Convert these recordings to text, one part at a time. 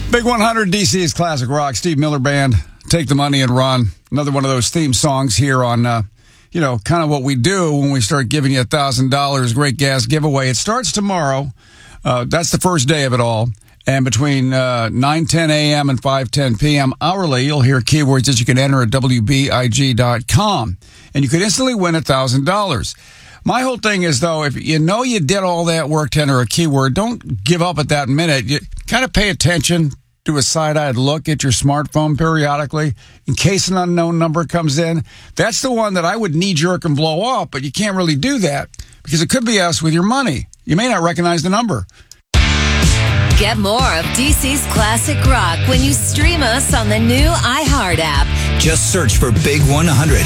Big 100 DC's classic rock. Steve Miller Band, Take the Money and Run. Another one of those theme songs here on, kind of what we do when we start giving you $1,000 great gas giveaway. It starts tomorrow. That's the first day of it all. And between 9:10 a.m. and 5:10 p.m. hourly, you'll hear keywords that you can enter at WBIG.com. And you could instantly win $1,000. My whole thing is, though, if you know you did all that work to enter a keyword, don't give up at that minute. You kind of pay attention, do a side-eyed look at your smartphone periodically in case an unknown number comes in. That's the one that I would knee-jerk and blow off, but you can't really do that because it could be us with your money. You may not recognize the number. Get more of DC's classic rock when you stream us on the new iHeart app. Just search for Big 100.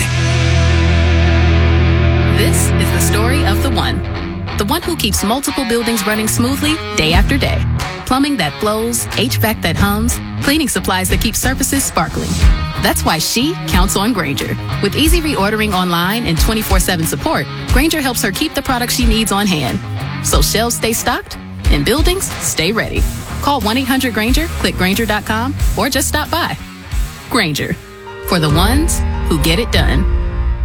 This is the story of the one who keeps multiple buildings running smoothly day after day. Plumbing that flows, HVAC that hums, cleaning supplies that keep surfaces sparkling. That's why she counts on Grainger. With easy reordering online and 24/7 support, Grainger helps her keep the products she needs on hand. So shelves stay stocked and buildings stay ready. Call 1-800-GRAINGER, click Grainger.com, or just stop by. Grainger, for the ones who get it done.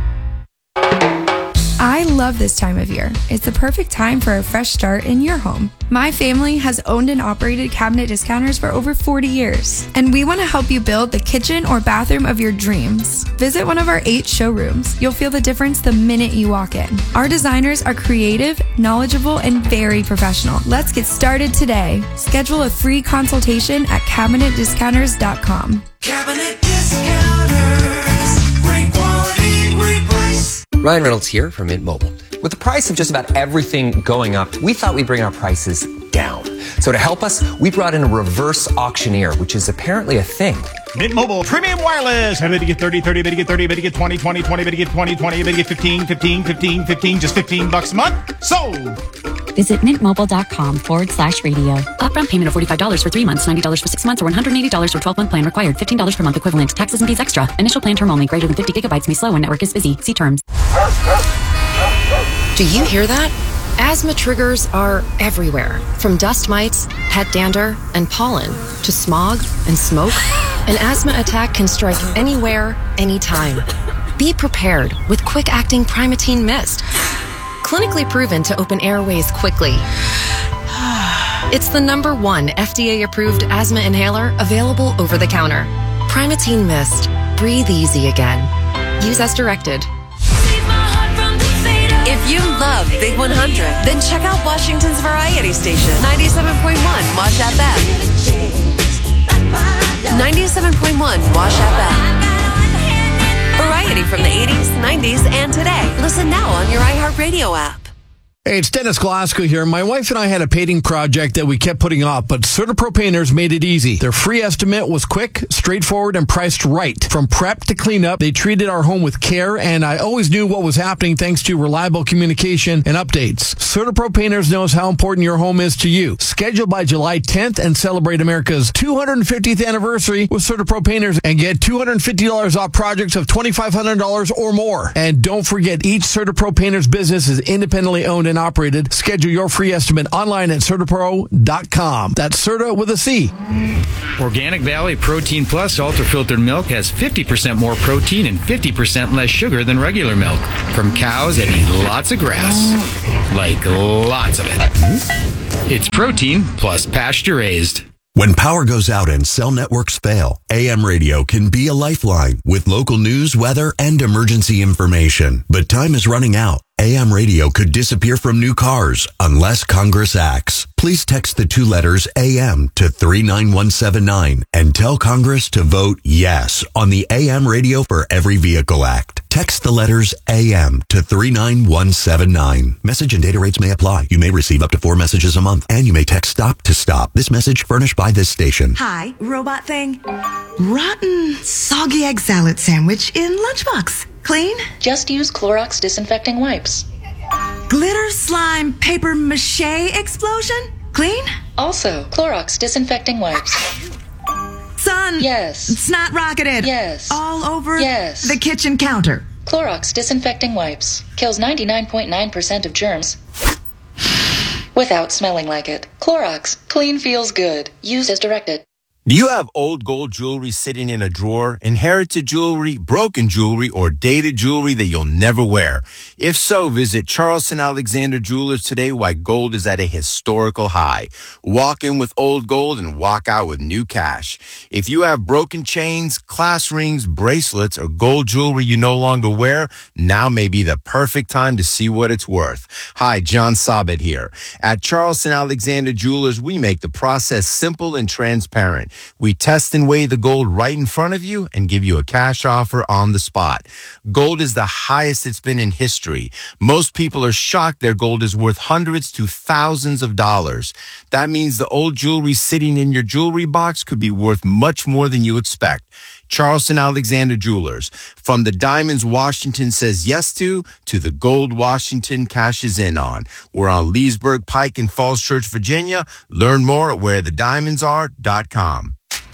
I love this time of year. It's the perfect time for a fresh start in your home. My family has owned and operated Cabinet Discounters for over 40 years, and we want to help you build the kitchen or bathroom of your dreams. Visit one of our 8 showrooms. You'll feel the difference the minute you walk in. Our designers are creative, knowledgeable, and very professional. Let's get started today. Schedule a free consultation at CabinetDiscounters.com. Cabinet Discounters. Great quality, great price. Ryan Reynolds here from Mint Mobile. With the price of just about everything going up, we thought we'd bring our prices down. So to help us, we brought in a reverse auctioneer, which is apparently a thing. Mint Mobile Premium Wireless. How did you get 30, 30, better get 30, better get 20, 20, 20, better get 20, 20, better get 15, 15, 15, 15, just $15 a month? Sold! Visit mintmobile.com/radio. Upfront payment of $45 for 3 months, $90 for 6 months, or $180 for 12-month plan required. $15 per month equivalent. Taxes and fees extra. Initial plan term only. Greater than 50 gigabytes may slow when network is busy. See terms. Do you hear that? Asthma triggers are everywhere. From dust mites, pet dander, and pollen, to smog and smoke. An asthma attack can strike anywhere, anytime. Be prepared with quick-acting Primatene Mist. Clinically proven to open airways quickly. It's the #1 FDA-approved asthma inhaler available over the counter. Primatene Mist. Breathe easy again. Use as directed. If you love Big 100, then check out Washington's variety station, 97.1 Wash FM. 97.1 Wash FM. Variety from the 80s, 90s, and today. Listen now on your iHeartRadio app. Hey, it's Dennis Glasgow here. My wife and I had a painting project that we kept putting off, but Certapro Painters made it easy. Their free estimate was quick, straightforward, and priced right. From prep to cleanup, they treated our home with care, and I always knew what was happening thanks to reliable communication and updates. Certapro Painters knows how important your home is to you. Schedule by July 10th and celebrate America's 250th anniversary with Certapro Painters and get $250 off projects of $2,500 or more. And don't forget, each Certapro Painters business is independently owned and operated. Schedule your free estimate online at CertaPro.com. That's Certa with a C. Organic Valley Protein Plus ultra-filtered milk has 50% more protein and 50% less sugar than regular milk from cows that eat lots of grass. Like lots of it. It's protein plus pasture-raised. When power goes out and cell networks fail, AM radio can be a lifeline with local news, weather, and emergency information. But time is running out. AM radio could disappear from new cars unless Congress acts. Please text the 2 letters AM to 39179 and tell Congress to vote yes on the AM Radio for Every Vehicle Act. Text the letters AM to 39179. Message and data rates may apply. You may receive up to 4 messages a month, and you may text STOP to stop. This message furnished by this station. Hi, robot thing. Rotten, soggy egg salad sandwich in lunchbox. Clean? Just use Clorox disinfecting wipes. Glitter slime paper mache explosion? Clean? Also, Clorox disinfecting wipes. Son. Yes. Snot rocketed. Yes. All over yes. The kitchen counter. Clorox disinfecting wipes. Kills 99.9% of germs without smelling like it. Clorox. Clean feels good. Use as directed. Do you have old gold jewelry sitting in a drawer, inherited jewelry, broken jewelry, or dated jewelry that you'll never wear? If so, visit Charleston Alexander Jewelers today while gold is at a historical high. Walk in with old gold and walk out with new cash. If you have broken chains, class rings, bracelets, or gold jewelry you no longer wear, now may be the perfect time to see what it's worth. Hi, John Sabet here. At Charleston Alexander Jewelers, we make the process simple and transparent. We test and weigh the gold right in front of you and give you a cash offer on the spot. Gold is the highest it's been in history. Most people are shocked their gold is worth hundreds to thousands of dollars. That means the old jewelry sitting in your jewelry box could be worth much more than you expect. Charleston Alexander Jewelers. From the diamonds Washington says yes to the gold Washington cashes in on. We're on Leesburg Pike in Falls Church, Virginia. Learn more at wherethediamondsare.com.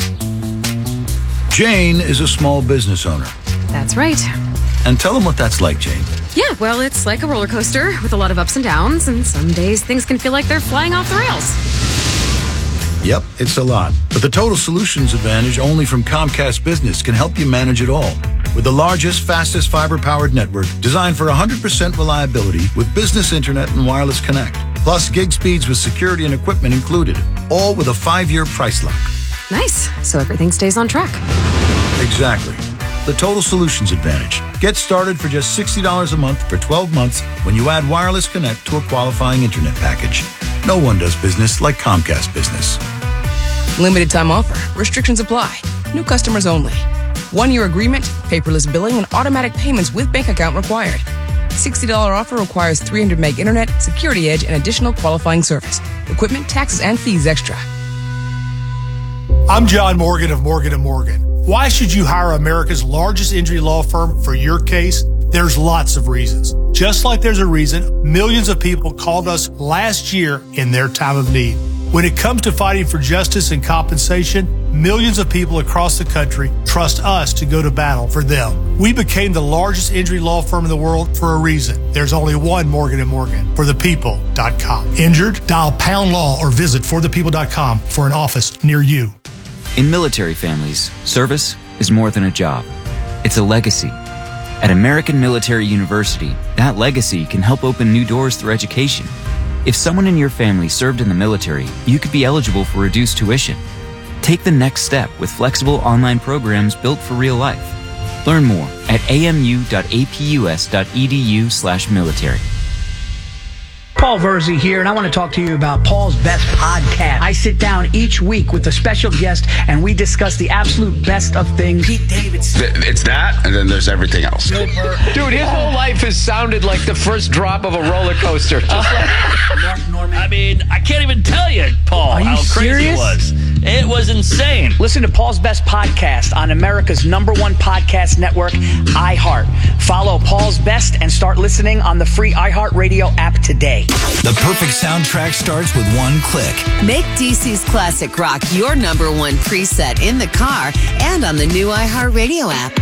Jane is a small business owner. That's right. And tell them what that's like, Jane. Yeah, well, it's like a roller coaster with a lot of ups and downs, and some days things can feel like they're flying off the rails. Yep, it's a lot. But the Total Solutions Advantage only from Comcast Business can help you manage it all. With the largest, fastest fiber-powered network designed for 100% reliability with business internet and wireless connect. Plus gig speeds with security and equipment included. All with a 5-year price lock. Nice. So everything stays on track. Exactly. The Total Solutions Advantage. Get started for just $60 a month for 12 months when you add wireless connect to a qualifying internet package. No one does business like Comcast Business. Limited time offer. Restrictions apply. New customers only. 1-year agreement, paperless billing, and automatic payments with bank account required. $60 offer requires 300 meg internet, security edge, and additional qualifying service. Equipment, taxes, and fees extra. I'm John Morgan of Morgan & Morgan. Why should you hire America's largest injury law firm for your case? There's lots of reasons. Just like there's a reason millions of people called us last year in their time of need. When it comes to fighting for justice and compensation, millions of people across the country trust us to go to battle for them. We became the largest injury law firm in the world for a reason. There's only one Morgan & Morgan, forthepeople.com. Injured? Dial #law or visit forthepeople.com for an office near you. In military families, service is more than a job. It's a legacy. At American Military University, that legacy can help open new doors through education. If someone in your family served in the military, you could be eligible for reduced tuition. Take the next step with flexible online programs built for real life. Learn more at amu.apus.edu/military. Paul Verzi here, and I want to talk to you about Paul's Best Podcast. I sit down each week with a special guest, and we discuss the absolute best of things. Pete Davidson. It's that, and then there's everything else. Dude, his whole life has sounded like the first drop of a roller coaster. I mean, I can't even tell you, Paul, how crazy it was. It was insane. Listen to Paul's Best Podcast on America's #1 podcast network, iHeart. Follow Paul's Best and start listening on the free iHeartRadio app today. The perfect soundtrack starts with one click. Make DC's Classic Rock your #1 preset in the car and on the new iHeartRadio app.